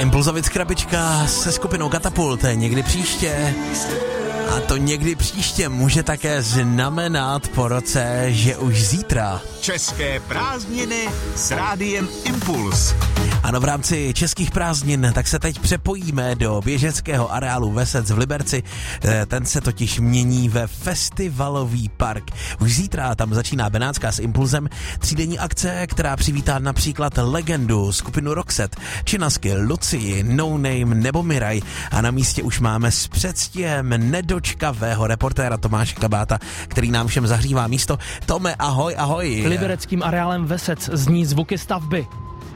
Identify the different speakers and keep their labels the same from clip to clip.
Speaker 1: Impulzovic krabička se skupinou Katapult někdy příště. A to někdy příště může také znamenat po roce, že už zítra.
Speaker 2: České prázdniny s Rádiem Impuls.
Speaker 1: Ano, v rámci českých prázdnin tak se teď přepojíme do běžeckého areálu Vesec v Liberci. Ten se totiž mění ve festivalový park. Už zítra tam začíná Benátská s Impulzem, třídenní akce, která přivítá například legendu, skupinu Roxette, Činasky, Lucii, No Name nebo Miraj. A na místě už máme s předstihem nedočkavého reportéra Tomáše Kabáta, který nám všem zahřívá místo. Tome, ahoj, ahoj.
Speaker 3: Libereckým areálem Vesec zní zvuky stavby.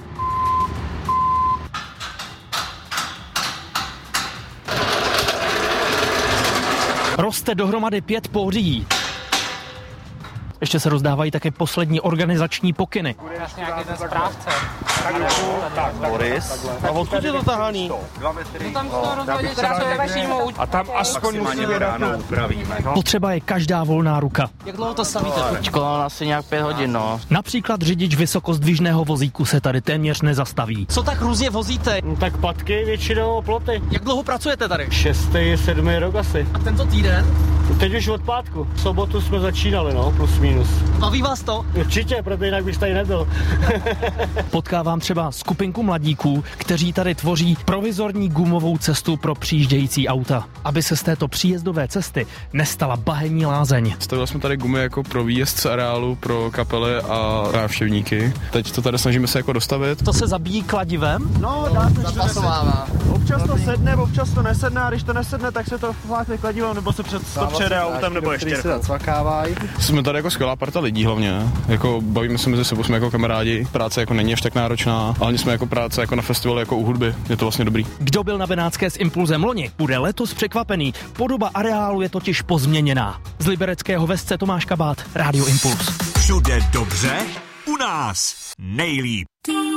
Speaker 3: Roste dohromady 5 poří. Ještě se rozdávají také poslední organizační pokyny.
Speaker 4: Vlastně nějaký ten správce.
Speaker 5: Tak, Boris. A odkud je to tahaný?
Speaker 4: Tam to rozhodně
Speaker 5: A tam aspoň musí vydat.
Speaker 3: Potřeba je každá volná ruka.
Speaker 4: Jak dlouho to stavíte?
Speaker 6: Asi nějak 5 hodin, no.
Speaker 3: Například řidič vysokozdvižného vozíku se tady téměř nezastaví.
Speaker 4: Co tak různě vozíte?
Speaker 5: Tak patky většinou ploty.
Speaker 4: Jak dlouho pracujete tady?
Speaker 5: 6., 7. rok asi.
Speaker 4: A tento týden?
Speaker 5: Teď už od pátku. V sobotu jsme začínali, no, plus minus.
Speaker 4: Baví vás to?
Speaker 5: Určitě, protože jinak bych tady nebyl.
Speaker 3: Potkávám třeba skupinku mladíků, kteří tady tvoří provizorní gumovou cestu pro přijíždějící auta, aby se z této příjezdové cesty nestala bahenní lázeň.
Speaker 7: Stavili jsme tady gumy jako pro výjezd z areálu, pro kapely a návštěvníky. Teď to tady snažíme se jako dostavit.
Speaker 3: To se zabíjí kladivem?
Speaker 5: No, dá se, že občas to sedne, občas to nesedne, a když to nesedne, tak se to flákne kladivem, nebo se přede autem, nebo ještě.
Speaker 7: Jsme tady jako skvělá parta lidí hlavně. Jako bavíme se mezi sebou, jsme jako kamarádi. Práce jako není až tak náročná, ale jsme jako práce jako na festivalu, jako u hudby. Je to vlastně dobrý.
Speaker 3: Kdo byl na Benátské s Impulzem loni, bude letos překvapený. Podoba areálu je totiž pozměněná. Z libereckého Vesce Tomáš Kabát, Rádio Impuls.
Speaker 2: Všude dobře, u nás nejlíp.